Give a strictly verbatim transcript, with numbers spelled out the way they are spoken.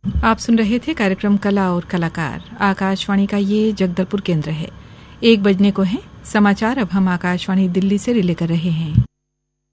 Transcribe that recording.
आप सुन रहे थे कार्यक्रम कला और कलाकार। आकाशवाणी का ये जगदलपुर केंद्र है। एक बजने को है समाचार। अब हम आकाशवाणी दिल्ली से रिले कर रहे हैं।